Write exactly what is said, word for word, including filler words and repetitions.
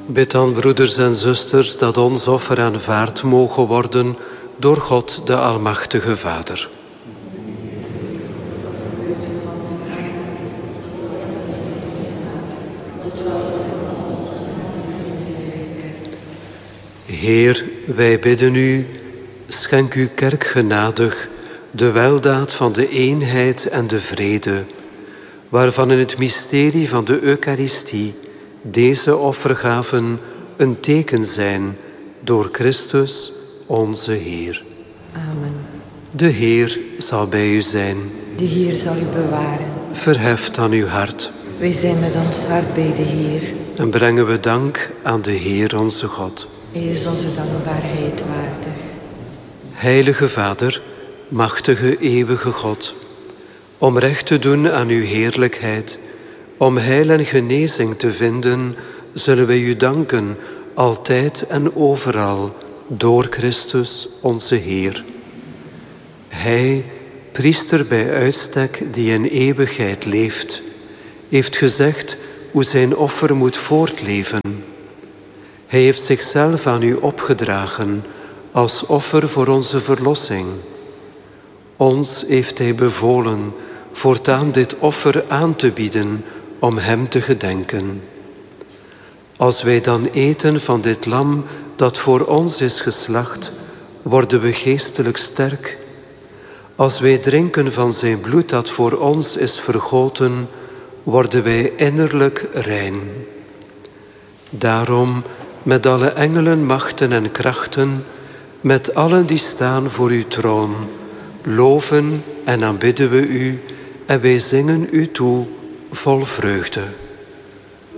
Bid dan, broeders en zusters, dat ons offer aanvaard mogen worden door God, de Almachtige Vader. Heer, wij bidden u, schenk uw kerk genadig de weldaad van de eenheid en de vrede, waarvan in het mysterie van de Eucharistie deze offergaven een teken zijn door Christus onze Heer. Amen. De Heer zal bij u zijn. De Heer zal u bewaren. Verheft dan uw hart. Wij zijn met ons hart bij de Heer. En brengen we dank aan de Heer onze God. Hij is onze dankbaarheid waardig. Heilige Vader, machtige eeuwige God, om recht te doen aan uw heerlijkheid, om heil en genezing te vinden, zullen wij u danken, altijd en overal, door Christus onze Heer. Hij, priester bij uitstek die in eeuwigheid leeft, heeft gezegd hoe zijn offer moet voortleven. Hij heeft zichzelf aan u opgedragen als offer voor onze verlossing. Ons heeft hij bevolen voortaan dit offer aan te bieden om hem te gedenken. Als wij dan eten van dit lam dat voor ons is geslacht, worden we geestelijk sterk. Als wij drinken van zijn bloed dat voor ons is vergoten, worden wij innerlijk rein. Daarom, met alle engelen, machten en krachten, met allen die staan voor uw troon, loven en aanbidden we u en wij zingen u toe vol vreugde.